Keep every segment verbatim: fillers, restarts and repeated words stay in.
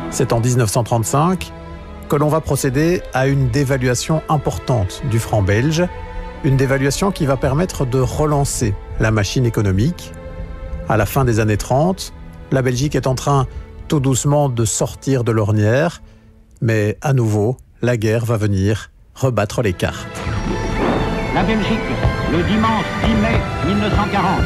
C'est en mille neuf cent trente-cinq que l'on va procéder à une dévaluation importante du franc belge, une dévaluation qui va permettre de relancer la machine économique. À la fin des années trente, la Belgique est en train tout doucement de sortir de l'ornière, mais à nouveau, la guerre va venir rebattre les cartes. La Belgique, le dimanche dix mai mille neuf cent quarante.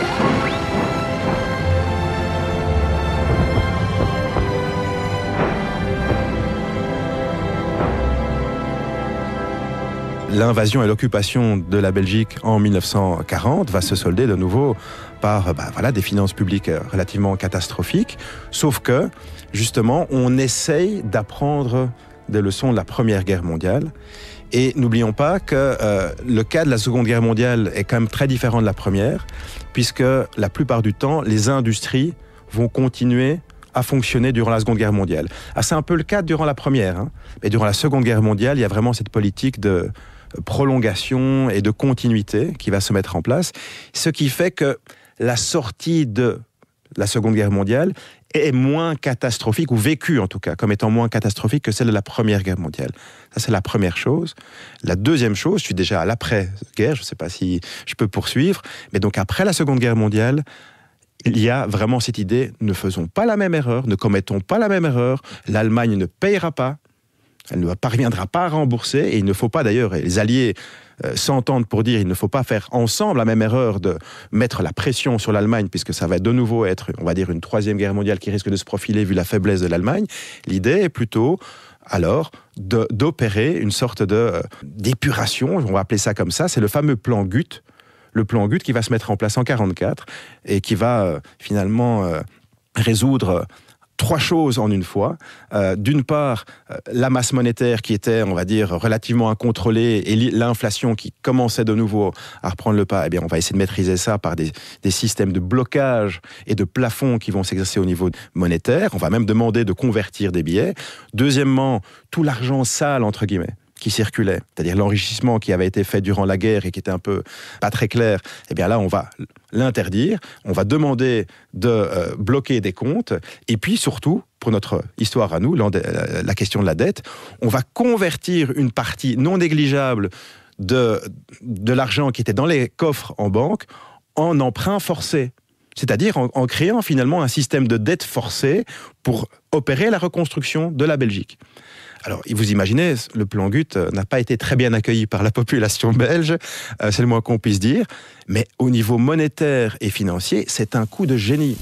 L'invasion et l'occupation de la Belgique en mille neuf cent quarante va se solder de nouveau par bah, voilà, des finances publiques relativement catastrophiques, sauf que, justement, on essaye d'apprendre des leçons de la Première Guerre mondiale. Et n'oublions pas que euh, le cas de la Seconde Guerre mondiale est quand même très différent de la Première, puisque la plupart du temps, les industries vont continuer à fonctionner durant la Seconde Guerre mondiale. Ah, c'est un peu le cas durant la Première, hein. Mais durant la Seconde Guerre mondiale, il y a vraiment cette politique de prolongation et de continuité qui va se mettre en place, ce qui fait que la sortie de la Seconde Guerre mondiale est moins catastrophique, ou vécue en tout cas, comme étant moins catastrophique que celle de la Première Guerre mondiale. Ça, c'est la première chose. La deuxième chose, je suis déjà à l'après-guerre, je ne sais pas si je peux poursuivre, mais donc après la Seconde Guerre mondiale, il y a vraiment cette idée, ne faisons pas la même erreur, ne commettons pas la même erreur, l'Allemagne ne payera pas, elle ne parviendra pas à rembourser, et il ne faut pas d'ailleurs, les Alliés euh, s'entendent pour dire il ne faut pas faire ensemble la même erreur de mettre la pression sur l'Allemagne, puisque ça va de nouveau être, on va dire, une troisième guerre mondiale qui risque de se profiler vu la faiblesse de l'Allemagne. L'idée est plutôt, alors, de, d'opérer une sorte de, euh, d'épuration, on va appeler ça comme ça, c'est le fameux plan Guth, le plan Guth qui va se mettre en place en quarante-quatre et qui va euh, finalement euh, résoudre trois choses en une fois. Euh, d'une part, euh, la masse monétaire qui était, on va dire, relativement incontrôlée et l'inflation qui commençait de nouveau à reprendre le pas. Eh bien, on va essayer de maîtriser ça par des, des systèmes de blocage et de plafond qui vont s'exercer au niveau monétaire. On va même demander de convertir des billets. Deuxièmement, tout l'argent sale, entre guillemets, qui circulait, c'est-à-dire l'enrichissement qui avait été fait durant la guerre et qui était un peu pas très clair, eh bien là, on va l'interdire, on va demander de euh, bloquer des comptes, et puis surtout, pour notre histoire à nous, la question de la dette, on va convertir une partie non négligeable de, de l'argent qui était dans les coffres en banque en emprunt forcé. C'est-à-dire en, en créant finalement un système de dette forcée pour opérer la reconstruction de la Belgique. Alors, vous imaginez, le plan Guth n'a pas été très bien accueilli par la population belge, euh, c'est le moins qu'on puisse dire, mais au niveau monétaire et financier, c'est un coup de génie.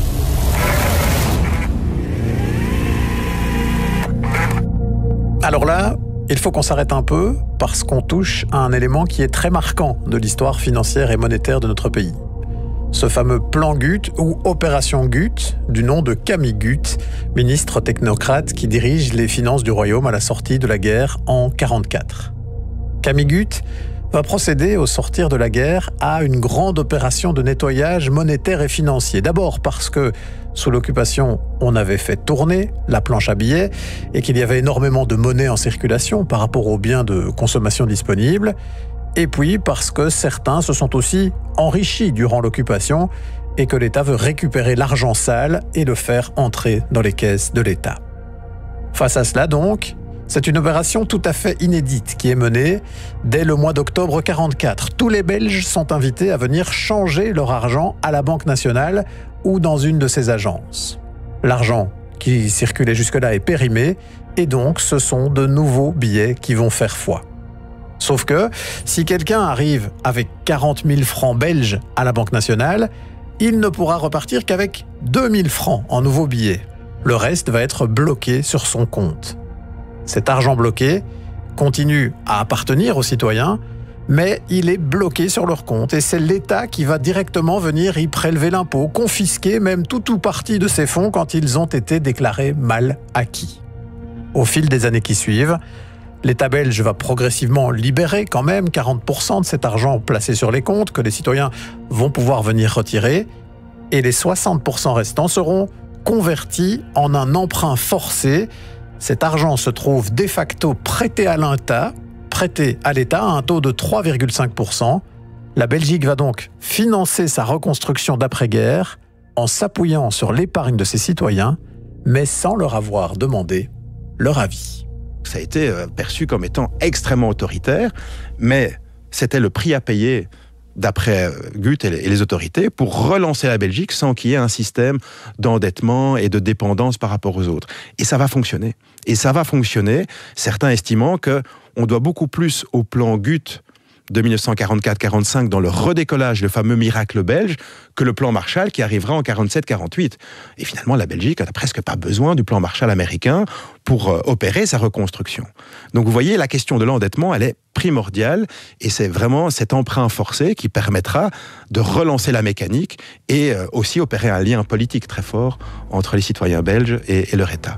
Alors là, il faut qu'on s'arrête un peu, parce qu'on touche à un élément qui est très marquant de l'histoire financière et monétaire de notre pays. Ce fameux plan Guth ou opération Guth, du nom de Camille Guth, ministre technocrate qui dirige les finances du royaume à la sortie de la guerre en quarante-quatre. Camille Guth va procéder au sortir de la guerre à une grande opération de nettoyage monétaire et financier. D'abord parce que sous l'occupation, on avait fait tourner la planche à billets et qu'il y avait énormément de monnaie en circulation par rapport aux biens de consommation disponibles. Et puis parce que certains se sont aussi enrichis durant l'occupation et que l'État veut récupérer l'argent sale et le faire entrer dans les caisses de l'État. Face à cela donc, c'est une opération tout à fait inédite qui est menée dès le mois d'octobre quarante-quatre. Tous les Belges sont invités à venir changer leur argent à la Banque nationale ou dans une de ses agences. L'argent qui circulait jusque-là est périmé et donc ce sont de nouveaux billets qui vont faire foi. Sauf que, si quelqu'un arrive avec quarante mille francs belges à la Banque nationale, il ne pourra repartir qu'avec deux mille francs en nouveaux billets. Le reste va être bloqué sur son compte. Cet argent bloqué continue à appartenir aux citoyens, mais il est bloqué sur leur compte et c'est l'État qui va directement venir y prélever l'impôt, confisquer même tout ou partie de ces fonds quand ils ont été déclarés mal acquis. Au fil des années qui suivent, l'État belge va progressivement libérer quand même quarante pour cent de cet argent placé sur les comptes que les citoyens vont pouvoir venir retirer et les soixante pour cent restants seront convertis en un emprunt forcé. Cet argent se trouve de facto prêté à l'État, prêté à l'État à un taux de trois virgule cinq pour cent. La Belgique va donc financer sa reconstruction d'après-guerre en s'appuyant sur l'épargne de ses citoyens, mais sans leur avoir demandé leur avis. Ça a été perçu comme étant extrêmement autoritaire, mais c'était le prix à payer d'après Guth et les autorités, pour relancer la Belgique sans qu'il y ait un système d'endettement et de dépendance par rapport aux autres. Et ça va fonctionner. Et ça va fonctionner, certains estimant qu'on doit beaucoup plus au plan Guth de dix-neuf cent quarante-quatre quarante-cinq dans le redécollage, le fameux miracle belge, que le plan Marshall qui arrivera en quarante-sept quarante-huit. Et finalement, la Belgique n'a presque pas besoin du plan Marshall américain pour euh, opérer sa reconstruction. Donc vous voyez, la question de l'endettement, elle est primordiale, et c'est vraiment cet emprunt forcé qui permettra de relancer la mécanique et euh, aussi opérer un lien politique très fort entre les citoyens belges et, et leur État.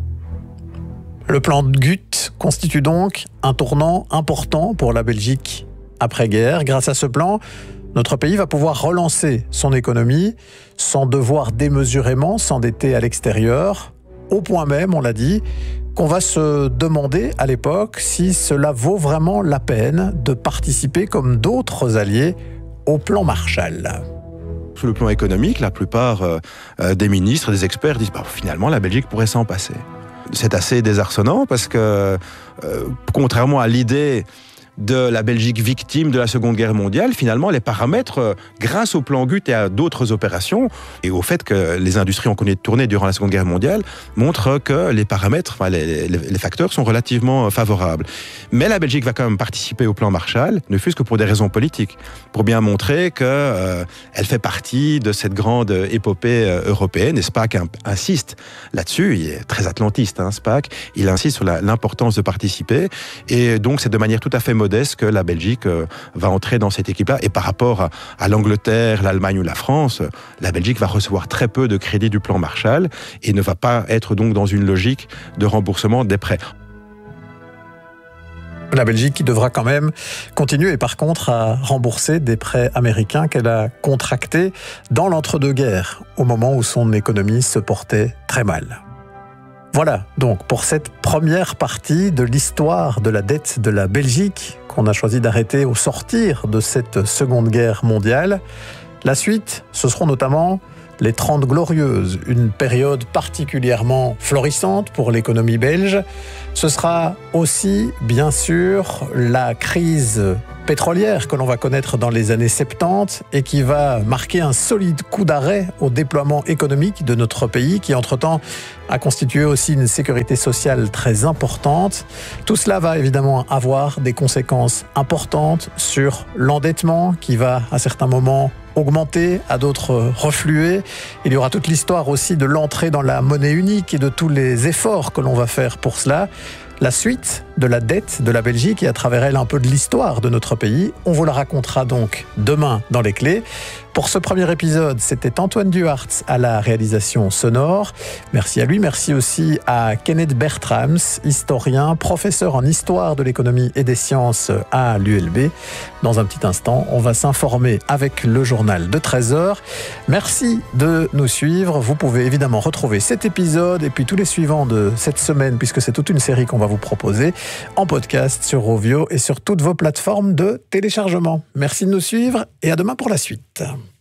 Le plan de Guth constitue donc un tournant important pour la Belgique après-guerre. Grâce à ce plan, notre pays va pouvoir relancer son économie sans devoir démesurément s'endetter à l'extérieur, au point même, on l'a dit, qu'on va se demander à l'époque si cela vaut vraiment la peine de participer comme d'autres alliés au plan Marshall. Sur le plan économique, la plupart euh, des ministres, des experts disent bah, finalement la Belgique pourrait s'en passer. C'est assez désarçonnant parce que, euh, contrairement à l'idée de la Belgique victime de la Seconde Guerre mondiale, finalement, les paramètres, euh, grâce au plan Guth et à d'autres opérations, et au fait que les industries ont connu de tourner durant la Seconde Guerre mondiale, montrent que les paramètres, enfin, les, les, les facteurs sont relativement favorables. Mais la Belgique va quand même participer au plan Marshall, ne fût-ce que pour des raisons politiques, pour bien montrer qu'elle euh, fait partie de cette grande épopée euh, européenne. Et Spaak insiste là-dessus, il est très atlantiste, hein, Spaak, il insiste sur la, l'importance de participer, et donc c'est de manière tout à fait modeste que la Belgique euh, va entrer dans cette équipe-là. Et par rapport à, à l'Angleterre, l'Allemagne ou la France, la Belgique va recevoir très peu de crédits du plan Marshall et ne va pas être donc dans une logique de remboursement des prêts. La Belgique qui devra quand même continuer, par contre, à rembourser des prêts américains qu'elle a contractés dans l'entre-deux-guerres, au moment où son économie se portait très mal. Voilà donc pour cette première partie de l'histoire de la dette de la Belgique qu'on a choisi d'arrêter au sortir de cette Seconde Guerre mondiale. La suite, ce seront notamment les Trente Glorieuses, une période particulièrement florissante pour l'économie belge. Ce sera aussi, bien sûr, la crise pétrolière que l'on va connaître dans les années soixante-dix et qui va marquer un solide coup d'arrêt au déploiement économique de notre pays qui, entre-temps, a constitué aussi une sécurité sociale très importante. Tout cela va évidemment avoir des conséquences importantes sur l'endettement qui va, à certains moments, augmenter, à d'autres refluer. Il y aura toute l'histoire aussi de l'entrée dans la monnaie unique et de tous les efforts que l'on va faire pour cela. La suite de la dette de la Belgique et à travers elle un peu de l'histoire de notre pays. On vous la racontera donc demain dans les clés. Pour ce premier épisode, c'était Antoine Duhartz à la réalisation sonore. Merci à lui, merci aussi à Kenneth Bertrams, historien, professeur en histoire de l'économie et des sciences à l'U L B. Dans un petit instant, on va s'informer avec le journal de treize heures. Merci de nous suivre. Vous pouvez évidemment retrouver cet épisode et puis tous les suivants de cette semaine, puisque c'est toute une série qu'on va vous proposer, en podcast sur Rovio et sur toutes vos plateformes de téléchargement. Merci de nous suivre et à demain pour la suite.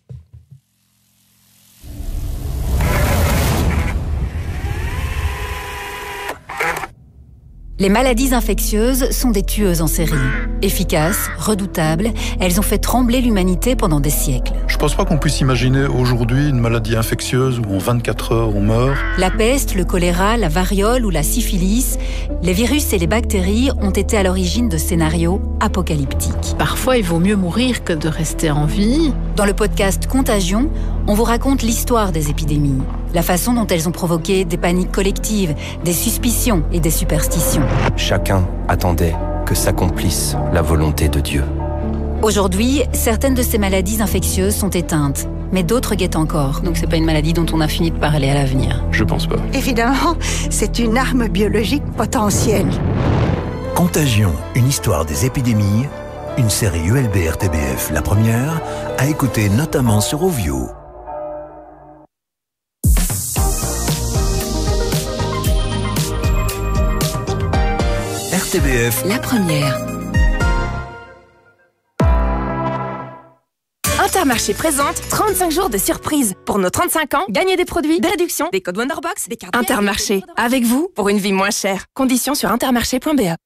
Les maladies infectieuses sont des tueuses en série. Efficaces, redoutables, elles ont fait trembler l'humanité pendant des siècles. Je pense pas qu'on puisse imaginer aujourd'hui une maladie infectieuse où en vingt-quatre heures on meurt. La peste, le choléra, la variole ou la syphilis, les virus et les bactéries ont été à l'origine de scénarios apocalyptiques. Parfois, il vaut mieux mourir que de rester en vie. Dans le podcast Contagion, on vous raconte l'histoire des épidémies, la façon dont elles ont provoqué des paniques collectives, des suspicions et des superstitions. Chacun attendait que s'accomplisse la volonté de Dieu. Aujourd'hui, certaines de ces maladies infectieuses sont éteintes, mais d'autres guettent encore. Donc c'est pas une maladie dont on a fini de parler à l'avenir. Je pense pas. Évidemment, c'est une arme biologique potentielle. Contagion, une histoire des épidémies, une série U L B R T B F, la première, à écouter notamment sur Rovio. R T B F, la première. Intermarché présente trente-cinq jours de surprise. Pour nos trente-cinq ans, gagnez des produits, des réductions, des codes Wonderbox, des cartes... Intermarché, avec vous pour une vie moins chère. Conditions sur intermarché point b e.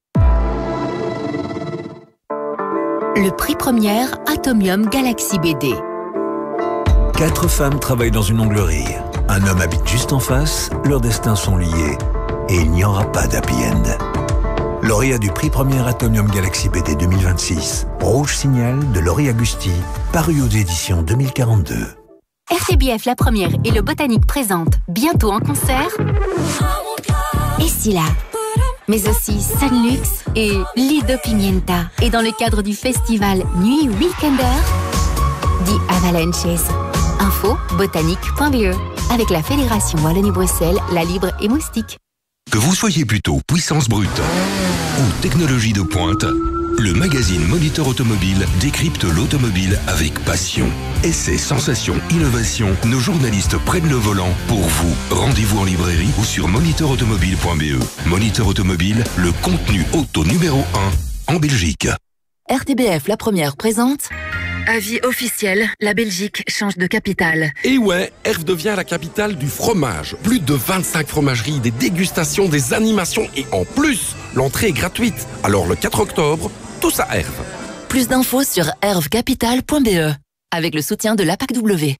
Le prix Première Atomium Galaxy B D. Quatre femmes travaillent dans une onglerie. Un homme habite juste en face, leurs destins sont liés. Et il n'y aura pas d'happy end. Lauréat du prix Première Atomium Galaxy B D deux mille vingt-six. Rouge Signal de Laurie Agusti, paru aux éditions deux mille quarante-deux. R T B F La Première et le Botanique présentent bientôt en concert Esila, mais aussi Sunlux et Lido Pimienta. Et dans le cadre du festival Nuit Weekender, The Avalanches. Info botanique point b e avec la Fédération Wallonie-Bruxelles, La Libre et Moustique. Que vous soyez plutôt puissance brute ou technologie de pointe, le magazine Moniteur Automobile décrypte l'automobile avec passion. Essais, sensations, innovations, nos journalistes prennent le volant pour vous. Rendez-vous en librairie ou sur moniteur automobile point b e. Moniteur Automobile, le contenu auto numéro un en Belgique. R T B F La Première présente... Avis officiel, la Belgique change de capitale. Et ouais, Erve devient la capitale du fromage. Plus de vingt-cinq fromageries, des dégustations, des animations et en plus, l'entrée est gratuite. Alors le quatre octobre, tous à Erve. Plus d'infos sur erve capitale point b e avec le soutien de l'A P A C W.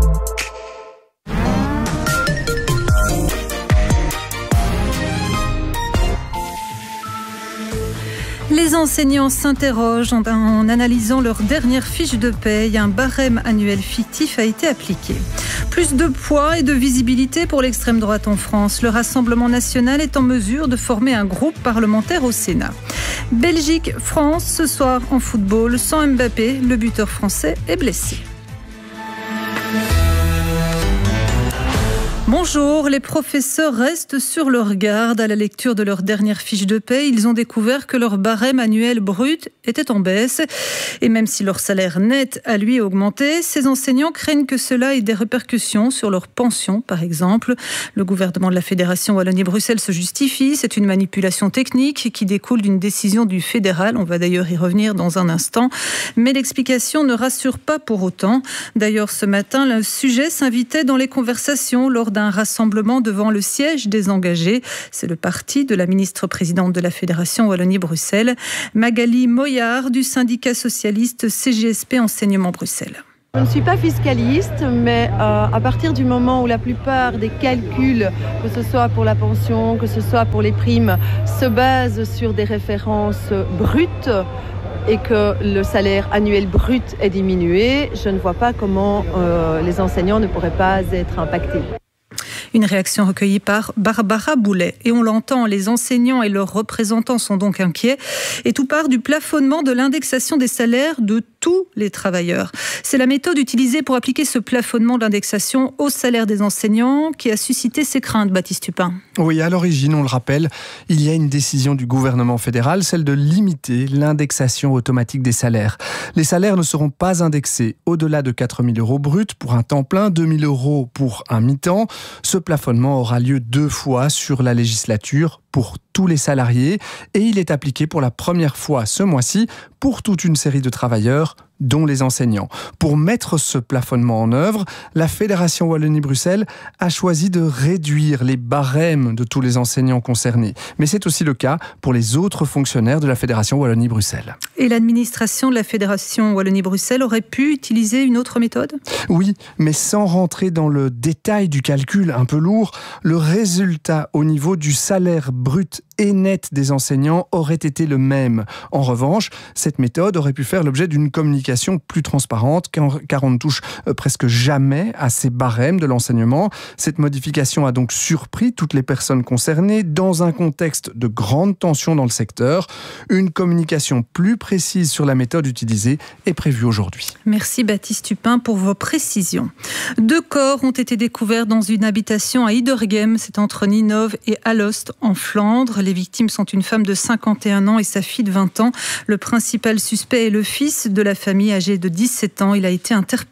Les enseignants s'interrogent en, en analysant leur dernière fiche de paye. Un barème annuel fictif a été appliqué. Plus de poids et de visibilité pour l'extrême droite en France. Le Rassemblement national est en mesure de former un groupe parlementaire au Sénat. Belgique-France ce soir en football. Sans Mbappé, le buteur français est blessé. Bonjour, les professeurs restent sur leur garde à la lecture de leur dernière fiche de paie. Ils ont découvert que leur barème annuel brut était en baisse. Et même si leur salaire net a lui augmenté, ces enseignants craignent que cela ait des répercussions sur leur pension, par exemple. Le gouvernement de la Fédération Wallonie-Bruxelles se justifie. C'est une manipulation technique qui découle d'une décision du fédéral. On va d'ailleurs y revenir dans un instant. Mais l'explication ne rassure pas pour autant. D'ailleurs, ce matin, le sujet s'invitait dans les conversations lors d'un un rassemblement devant le siège des engagés. C'est le parti de la ministre-présidente de la Fédération Wallonie-Bruxelles, Magali Moyard, du syndicat socialiste C G S P Enseignement Bruxelles. Je ne suis pas fiscaliste, mais euh, à partir du moment où la plupart des calculs, que ce soit pour la pension, que ce soit pour les primes, se basent sur des références brutes, et que le salaire annuel brut est diminué, je ne vois pas comment euh, les enseignants ne pourraient pas être impactés. Une réaction recueillie par Barbara Boulet. Et on l'entend, les enseignants et leurs représentants sont donc inquiets. Et tout part du plafonnement de l'indexation des salaires de tous les travailleurs. C'est la méthode utilisée pour appliquer ce plafonnement d'indexation au salaire des enseignants qui a suscité ces craintes, Baptiste Tupin. Oui, à l'origine, on le rappelle, il y a une décision du gouvernement fédéral, celle de limiter l'indexation automatique des salaires. Les salaires ne seront pas indexés au-delà de quatre mille euros bruts pour un temps plein, deux mille euros pour un mi-temps. Ce plafonnement aura lieu deux fois sur la législature pour tous les salariés et il est appliqué pour la première fois ce mois-ci pour toute une série de travailleurs, dont les enseignants. Pour mettre ce plafonnement en œuvre, la Fédération Wallonie-Bruxelles a choisi de réduire les barèmes de tous les enseignants concernés. Mais c'est aussi le cas pour les autres fonctionnaires de la Fédération Wallonie-Bruxelles. Et l'administration de la Fédération Wallonie-Bruxelles aurait pu utiliser une autre méthode ? Oui, mais sans rentrer dans le détail du calcul un peu lourd, le résultat au niveau du salaire brut et net des enseignants aurait été le même. En revanche, cette méthode aurait pu faire l'objet d'une communication plus transparente car on ne touche presque jamais à ces barèmes de l'enseignement. Cette modification a donc surpris toutes les personnes concernées dans un contexte de grande tension dans le secteur. Une communication plus précise sur la méthode utilisée est prévue aujourd'hui. Merci Baptiste Tupin pour vos précisions. Deux corps ont été découverts dans une habitation à Idergem, c'est entre Ninove et Alost en Flandre. Les victimes sont une femme de cinquante et un ans et sa fille de vingt ans. Le principal suspect est le fils de la famille âgé de dix-sept ans. Il a été interpellé.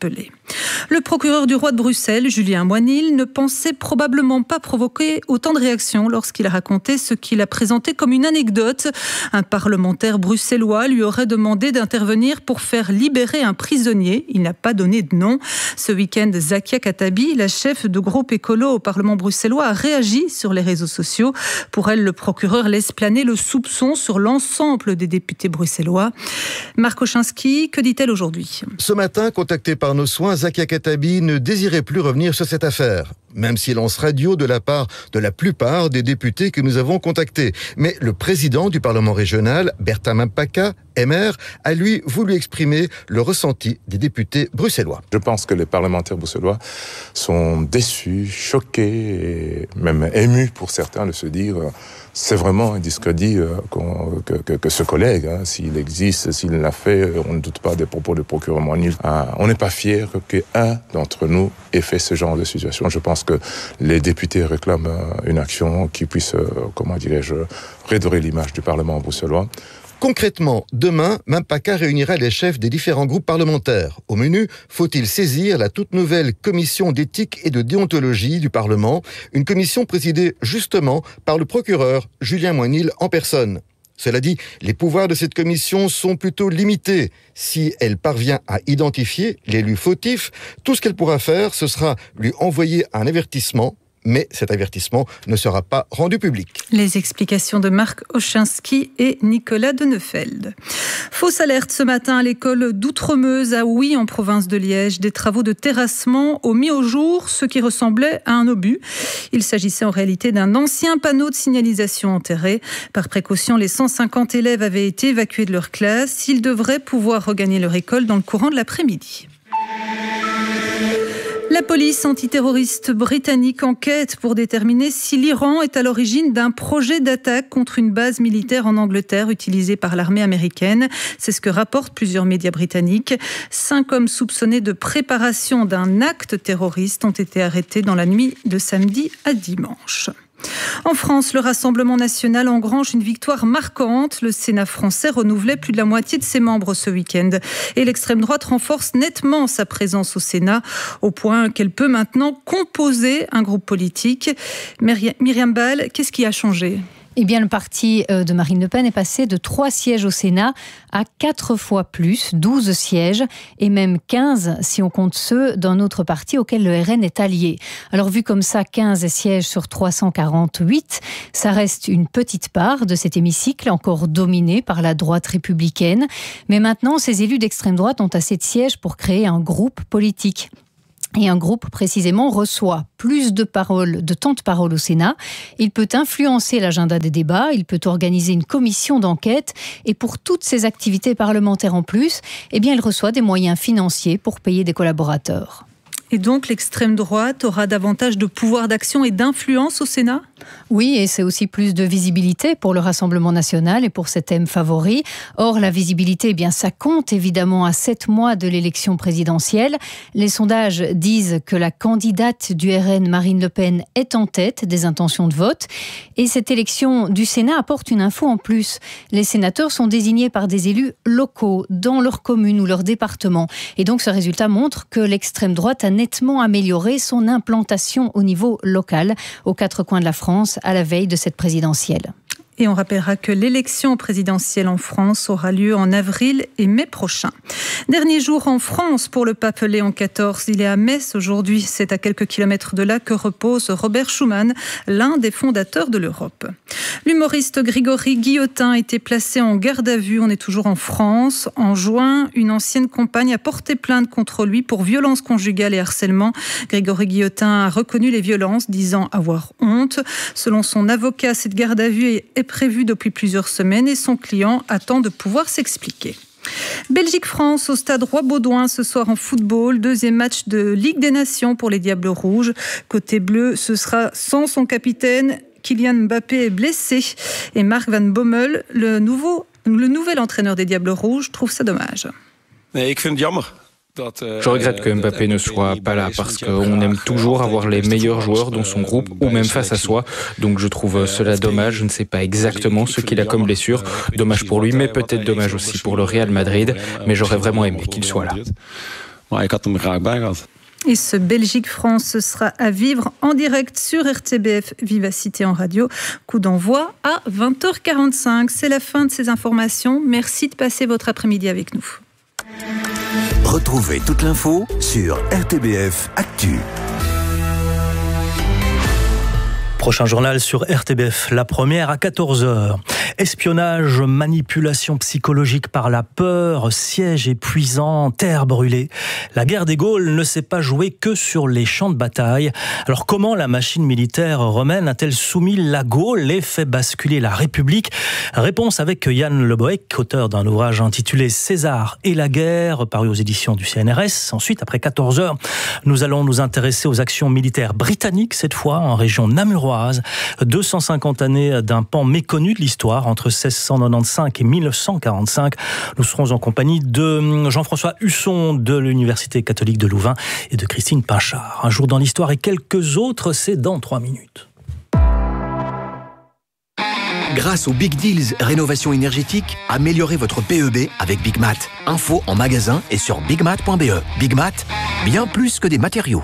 Le procureur du roi de Bruxelles, Julien Moinil, ne pensait probablement pas provoquer autant de réactions lorsqu'il a raconté ce qu'il a présenté comme une anecdote. Un parlementaire bruxellois lui aurait demandé d'intervenir pour faire libérer un prisonnier. Il n'a pas donné de nom. Ce week-end, Zakia Khattabi, la chef de groupe écolo au Parlement bruxellois, a réagi sur les réseaux sociaux. Pour elle, le procureur laisse planer le soupçon sur l'ensemble des députés bruxellois. Marc Ochinski, que dit-elle aujourd'hui ? Ce matin, contactée par nos soins, Zakia Khattabi ne désirait plus revenir sur cette affaire. Même silence radio de la part de la plupart des députés que nous avons contactés. Mais le président du Parlement régional, Bertin Mampaka, M R, a lui voulu exprimer le ressenti des députés bruxellois. Je pense que les parlementaires bruxellois sont déçus, choqués et même émus pour certains de se dire c'est vraiment un discrédit que, que, que ce collègue, hein, s'il existe, s'il l'a fait, on ne doute pas des propos de procureur Moinil. On n'est pas fiers qu'un d'entre nous ait fait ce genre de situation. Je pense que les députés réclament une action qui puisse, comment dirais-je, redorer l'image du Parlement bruxellois. Concrètement, demain, Mampaka réunira les chefs des différents groupes parlementaires. Au menu, faut-il saisir la toute nouvelle commission d'éthique et de déontologie du Parlement, une commission présidée justement par le procureur Julien Moinil en personne. Cela dit, les pouvoirs de cette commission sont plutôt limités. Si elle parvient à identifier l'élu fautif, tout ce qu'elle pourra faire, ce sera lui envoyer un avertissement. Mais cet avertissement ne sera pas rendu public. Les explications de Marc Ochinski et Nicolas Denefeld. Fausse alerte ce matin à l'école d'Outremeuse à Houy, en province de Liège. Des travaux de terrassement ont mis au jour ce qui ressemblait à un obus. Il s'agissait en réalité d'un ancien panneau de signalisation enterré. Par précaution, les cent cinquante élèves avaient été évacués de leur classe. Ils devraient pouvoir regagner leur école dans le courant de l'après-midi. La police antiterroriste britannique enquête pour déterminer si l'Iran est à l'origine d'un projet d'attaque contre une base militaire en Angleterre utilisée par l'armée américaine. C'est ce que rapportent plusieurs médias britanniques. Cinq hommes soupçonnés de préparation d'un acte terroriste ont été arrêtés dans la nuit de samedi à dimanche. En France, le Rassemblement national engrange une victoire marquante. Le Sénat français renouvelait plus de la moitié de ses membres ce week-end. Et l'extrême droite renforce nettement sa présence au Sénat, au point qu'elle peut maintenant composer un groupe politique. Myriam Ball, qu'est-ce qui a changé ? Eh bien, le parti de Marine Le Pen est passé de trois sièges au Sénat à quatre fois plus, douze sièges, et même quinze si on compte ceux d'un autre parti auquel le R N est allié. Alors, vu comme ça, quinze sièges sur trois cent quarante-huit, ça reste une petite part de cet hémicycle, encore dominé par la droite républicaine. Mais maintenant, ces élus d'extrême droite ont assez de sièges pour créer un groupe politique. Et un groupe, précisément, reçoit plus de paroles, de temps de parole au Sénat. Il peut influencer l'agenda des débats, il peut organiser une commission d'enquête. Et pour toutes ces activités parlementaires en plus, eh bien, il reçoit des moyens financiers pour payer des collaborateurs. Et donc, l'extrême droite aura davantage de pouvoir d'action et d'influence au Sénat ? Oui, et c'est aussi plus de visibilité pour le Rassemblement national et pour ses thèmes favoris. Or, la visibilité, eh bien, ça compte évidemment à sept mois de l'élection présidentielle. Les sondages disent que la candidate du R N, Marine Le Pen, est en tête des intentions de vote. Et cette élection du Sénat apporte une info en plus. Les sénateurs sont désignés par des élus locaux dans leur commune ou leur département. Et donc, ce résultat montre que l'extrême droite a nettement amélioré son implantation au niveau local, aux quatre coins de la France, à la veille de cette présidentielle. Et on rappellera que l'élection présidentielle en France aura lieu en avril et mai prochain. Dernier jour en France pour le pape Léon quatorze. Il est à Metz aujourd'hui. C'est à quelques kilomètres de là que repose Robert Schuman, l'un des fondateurs de l'Europe. L'humoriste Grégory Guillotin a été placé en garde à vue. On est toujours en France. En juin, une ancienne compagne a porté plainte contre lui pour violence conjugale et harcèlement. Grégory Guillotin a reconnu les violences, disant avoir honte. Selon son avocat, cette garde à vue est prévu depuis plusieurs semaines et son client attend de pouvoir s'expliquer. Belgique-France au stade Roi-Baudouin ce soir en football. Deuxième match de Ligue des Nations pour les Diables Rouges. Côté bleu, ce sera sans son capitaine. Kylian Mbappé est blessé. Et Mark Van Bommel, le, nouveau, le nouvel entraîneur des Diables Rouges, trouve ça dommage. Nee, ik vind het jammer. Je regrette que Mbappé ne soit pas là parce qu'on aime toujours avoir les meilleurs joueurs dans son groupe ou même face à soi. Donc je trouve cela dommage. Je ne sais pas exactement ce qu'il a comme blessure. Dommage pour lui, mais peut-être dommage aussi pour le Real Madrid. Mais j'aurais vraiment aimé qu'il soit là. maar ik had hem er graag bij gehad. Et ce Belgique-France sera à vivre en direct sur R T B F Vivacité en radio. Coup d'envoi à vingt heures quarante-cinq. C'est la fin de ces informations. Merci de passer votre après-midi avec nous. Retrouvez toute l'info sur R T B F Actu. Prochain journal sur R T B F, la première à quatorze heures. Espionnage, manipulation psychologique par la peur, siège épuisant, terre brûlée. La guerre des Gaules ne s'est pas jouée que sur les champs de bataille. Alors comment la machine militaire romaine a-t-elle soumis la Gaule et fait basculer la République ? Réponse avec Yann Le Bohec, auteur d'un ouvrage intitulé César et la guerre, paru aux éditions du C N R S. Ensuite, après quatorze heures, nous allons nous intéresser aux actions militaires britanniques, cette fois en région namuroise. deux cent cinquante années d'un pan méconnu de l'histoire entre seize cent quatre-vingt-quinze et mille neuf cent quarante-cinq. Nous serons en compagnie de Jean-François Husson de l'Université catholique de Louvain et de Christine Pinchard. Un jour dans l'histoire et quelques autres, c'est dans trois minutes. Grâce aux Big Deals rénovation énergétique, améliorez votre P E B avec Big Mat. Info en magasin et sur big mat point b e. Big Mat, bien plus que des matériaux.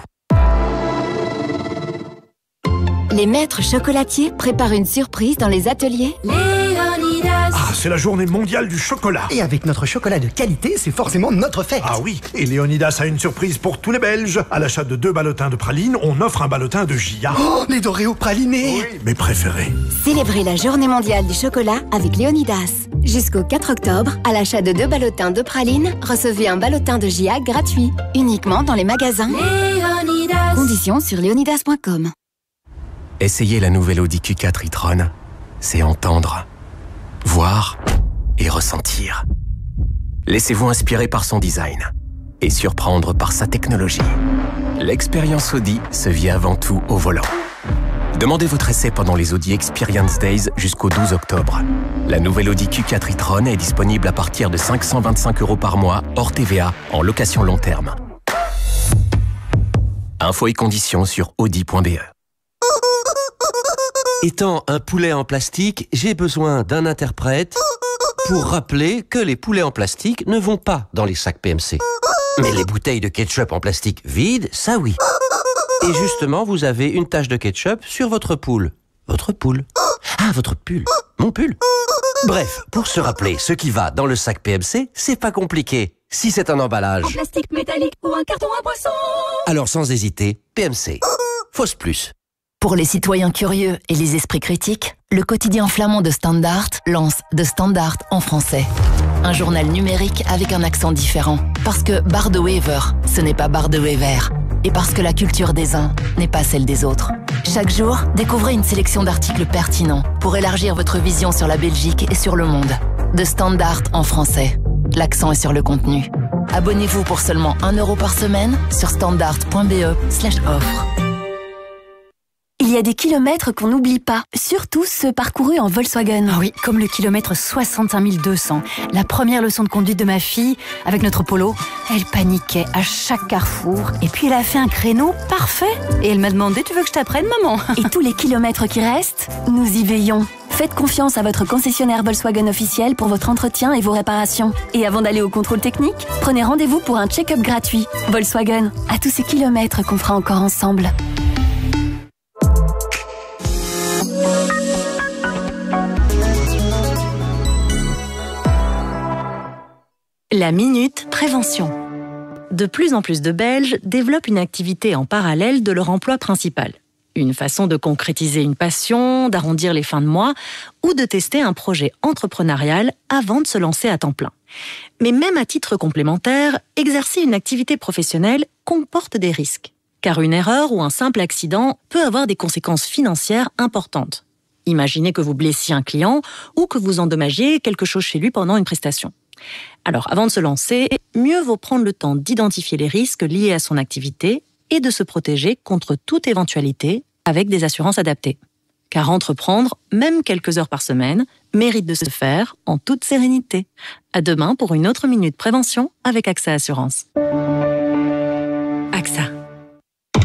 Les maîtres chocolatiers préparent une surprise dans les ateliers Léonidas. Ah, c'est la journée mondiale du chocolat. Et avec notre chocolat de qualité, c'est forcément notre fête. Ah oui, et Léonidas a une surprise pour tous les Belges. À l'achat de deux ballotins de praline, on offre un ballotin de J A. Oh, les Doréos pralinés. Oui, mes préférés. Célébrez la journée mondiale du chocolat avec Léonidas. Jusqu'au quatre octobre, à l'achat de deux ballotins de praline, recevez un ballotin de J A gratuit. Uniquement dans les magasins Léonidas. Conditions sur léonidas point com. Essayez la nouvelle Audi Q quatre e-tron. C'est entendre, voir et ressentir. Laissez-vous inspirer par son design et surprendre par sa technologie. L'expérience Audi se vit avant tout au volant. Demandez votre essai pendant les Audi Experience Days jusqu'au douze octobre. La nouvelle Audi Q quatre e-tron est disponible à partir de cinq cent vingt-cinq euros par mois, hors T V A, en location long terme. Infos et conditions sur audi point b e. Étant un poulet en plastique, j'ai besoin d'un interprète pour rappeler que les poulets en plastique ne vont pas dans les sacs P M C. Mais les bouteilles de ketchup en plastique vides, ça oui. Et justement, vous avez une tache de ketchup sur votre poule. Votre poule. Ah, votre pull. Mon pull. Bref, pour se rappeler ce qui va dans le sac P M C, c'est pas compliqué. Si c'est un emballage, en plastique métallique ou un carton à boisson, alors sans hésiter, P M C. Fausse plus. Pour les citoyens curieux et les esprits critiques, le quotidien flamand de Standaard lance De Standaard en français. Un journal numérique avec un accent différent. Parce que Bar de Wever, ce n'est pas Bar de Wever. Et parce que la culture des uns n'est pas celle des autres. Chaque jour, découvrez une sélection d'articles pertinents pour élargir votre vision sur la Belgique et sur le monde. De Standaard en français. L'accent est sur le contenu. Abonnez-vous pour seulement un euro par semaine sur standard point b e slash offre. Il y a des kilomètres qu'on n'oublie pas, surtout ceux parcourus en Volkswagen. Ah oui, comme le kilomètre soixante-cinq mille deux cents. La première leçon de conduite de ma fille, avec notre Polo, elle paniquait à chaque carrefour. Et puis elle a fait un créneau parfait. Et elle m'a demandé, tu veux que je t'apprenne, maman? Et tous les kilomètres qui restent, nous y veillons. Faites confiance à votre concessionnaire Volkswagen officiel pour votre entretien et vos réparations. Et avant d'aller au contrôle technique, prenez rendez-vous pour un check-up gratuit. Volkswagen, à tous ces kilomètres qu'on fera encore ensemble. La Minute Prévention. De plus en plus de Belges développent une activité en parallèle de leur emploi principal. Une façon de concrétiser une passion, d'arrondir les fins de mois ou de tester un projet entrepreneurial avant de se lancer à temps plein. Mais même à titre complémentaire, exercer une activité professionnelle comporte des risques. Car une erreur ou un simple accident peut avoir des conséquences financières importantes. Imaginez que vous blessiez un client ou que vous endommagiez quelque chose chez lui pendant une prestation. Alors, avant de se lancer, mieux vaut prendre le temps d'identifier les risques liés à son activité et de se protéger contre toute éventualité avec des assurances adaptées. Car entreprendre, même quelques heures par semaine, mérite de se faire en toute sérénité. À demain pour une autre Minute Prévention avec AXA Assurance.